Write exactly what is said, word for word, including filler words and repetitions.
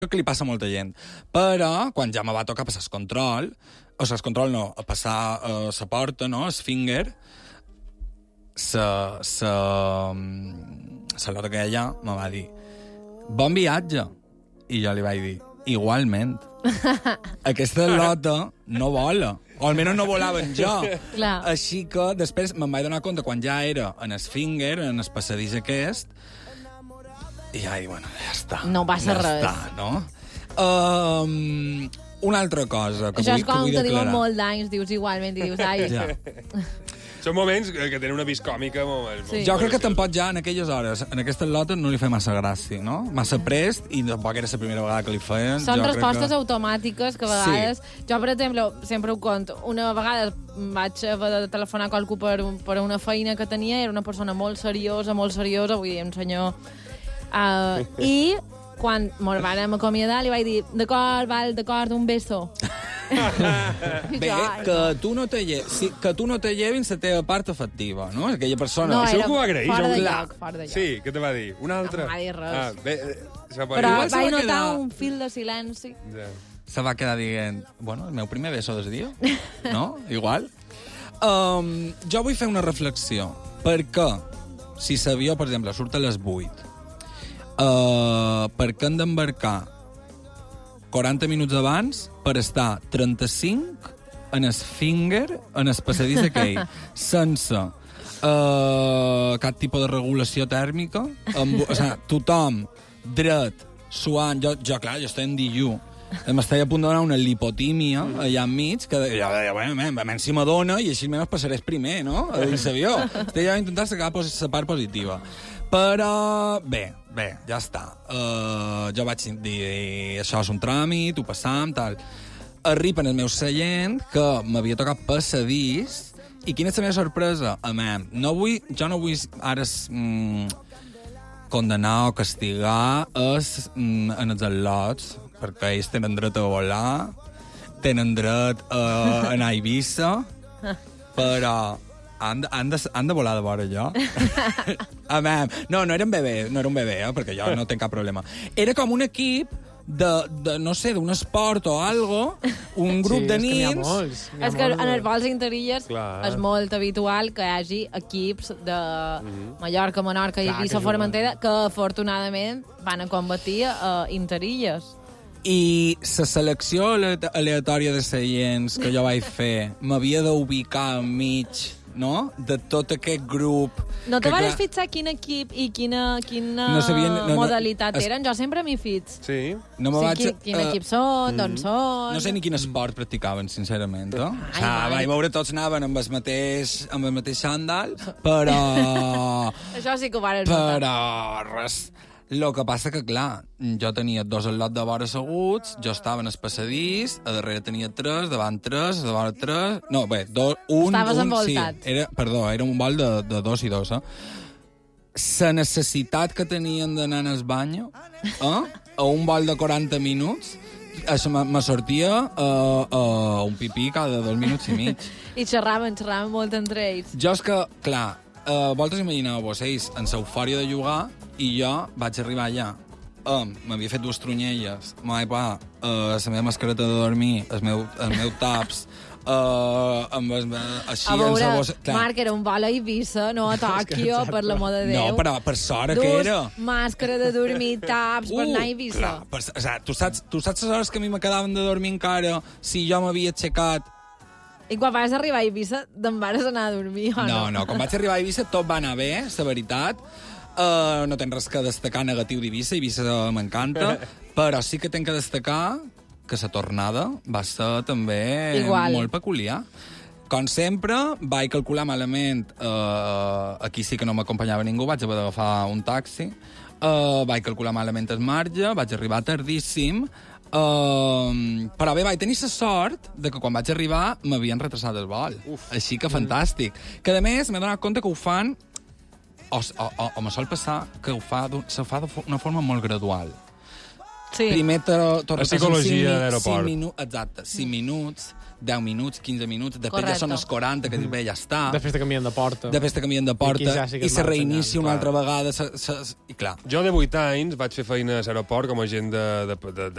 que li passa a molta gent. Però, quan ja me va tocar passar el control, o sigui, el control no, a passar a uh, la porta, no?, el finger, la... la... la lota que ella me va dir bon viatge. I jo li vaig dir, igualment. Aquesta lota no vola. O almenys no volava en jo. Clar. Així que després me'n vaig donar compte quan ja era en el finger, en el passadís aquest, i ja vaig dir, bueno, ja està. No passa ja res. Està, no? Um, una altra cosa que Això vull, és com que vull que diuen declarar. molt d'anys, dius igualment, i dius, ai... Ja. Són moments que tenen una vis còmica molt, molt Sí. Jo crec que tampoc ja en aquelles hores, en aquestes lotes, no li feia massa gràcia, no? Massa prest, i tampoc era la primera vegada que li feien. Són jo respostes crec que... automàtiques que a vegades... Sí. Jo, per exemple, sempre ho conto. Una vegada vaig haver de telefonar a qualcú per, per una feina que tenia, era una persona molt seriosa, molt seriosa, vull dir, un senyor... Uh, I quan mos vàrem acomiadar li vaig dir, d'acord, val, d'acord, un beso. Bé, que tu no te, lle... sí, que tu no te llevin la teva part efectiva, no? Aquella persona... No, Segur era que ho va agrair, fora de segur. lloc, fora de lloc. Sí, què te va dir? Una altra? No em va dir res. Ah, bé, eh, se va Però Igual se vaig va notar quedar- un fil de silenci. Ja. Se va quedar dient, bueno, el meu primer beso del dia, no? Igual. Um, jo vull fer una reflexió. Perquè, si l'avió, per exemple, surt a les vuit, uh, per què hem d'embarcar quaranta minuts abans per estar trenta-cinc en el finger, en el passadís aquell, sense uh, cap tipus de regulació tèrmica, amb, o sigui, tothom dret, suant, jo, jo clar, jo estic en diu, m'estic a punt de donar una lipotímia allà enmig, que jo deia, bueno, men, si m'adona i així almenys passaré primer, no? A dins l'avió. Estic ja intentant sacar la part positiva. Però, bé, bé, ja està. Uh, jo vaig dir, això és un tràmit, ho passam, tal. Arriba en el meu seient, que m'havia tocat passadís, i quina és la meva sorpresa? Amem, no vull, jo no vull ara mm, condenar o castigar es, mm, en els al·lots, perquè ells tenen dret a volar, tenen dret a anar a Eivissa, però han de, han de, han de volar de vora jo. Amem. No, no era un bebè, no era un bebè, eh, perquè jo no tinc cap problema. Era com un equip de, de no sé, d'un esport o algo, un grup sí, de és que n'hi ha nins... molts, n'hi ha És que molts. en els vols interilles Clar. és molt habitual que hi hagi equips de Mallorca, Menorca i Clar, que Eivissa, juguen. Formentera, que afortunadament van a competir a interilles. I la selecció ale- aleatòria de seients que jo vaig fer m'havia d'ubicar enmig, no?, de tot aquest grup. No te que, vas clar, fixar quin equip i quina, quina No sabia- no, no, modalitat es- eren? Jo sempre m'hi fix. Sí? No me Sí, vaig... quin, quin eh, equip són, d'on són... No sé ni quin esport practicaven, sincerament. Eh? Ai, o sigui, ai. vaig veure tots anaven amb el mateix, amb el mateix xandall, però... Això sí que ho van notar. però res. El que passa que, clar, jo tenia dos al·lots de vora asseguts, jo estava en el passadís, a darrere tenia tres, davant tres, a davant tres... No, bé, do, un... Estaves un, envoltat. Sí, era, perdó, era un vol de, de dos i dos, eh? La necessitat que tenien d'anar al bany, eh? A un vol de quaranta minuts, això me, me sortia uh, uh, un pipí cada dos minuts i mig. I xerraven, xerraven molt entre ells. Jo és que, clar, uh, vosaltres imagineu-vos ells en l'eufòria de jugar i jo vaig arribar allà. Um, M'havia fet dues tronyelles, me vaig posar uh, la meva mascareta de dormir, el meu, el meu taps, uh, amb el, així... A veure, en la bossa, clar. Marc, era un vol a Eivissa, no a Tòquio, per l'amor de Déu. No, però per sort que Dus era. màscara de dormir, taps, per anar a Eivissa. clar, per, o sigui, tu saps, tu saps les hores que a mi me quedaven de dormir encara si jo m'havia aixecat. I quan vas arribar a Eivissa, te'n vas anar a dormir, o no? No, no, quan vaig arribar a Eivissa tot va anar bé, la veritat. Uh, no tenc res que destacar negatiu d'Eivissa, Eivissa m'encanta, però sí que tenc que destacar que la tornada va ser també Igual. molt peculiar. Com sempre, vaig calcular malament, uh, aquí sí que no m'acompanyava ningú, vaig haver d'agafar un taxi, uh, vaig calcular malament el marge, vaig arribar tardíssim, uh, però bé, vaig tenir la sort de que quan vaig arribar m'havien retrasat el vol. Uf. Així que fantàstic. Que a més m'he donat compte que ho fan o, o, o, o me sol passar que ho fa, se fa d'una forma molt gradual. Sí. Primer te, te La psicologia d'aeroport. cinc minuts, exacte, cinc minuts, deu minuts, quinze minuts, després Correcte. ja són els quaranta, que dius, bé, ja està. Després te canvien de porta. Després te canvien de I porta aquí ja sí que i es se marxa reinicia enllà, una clar. altra vegada. Se, se, I clar, Jo de vuit anys vaig fer feina a l'aeroport com a agent de, de, de,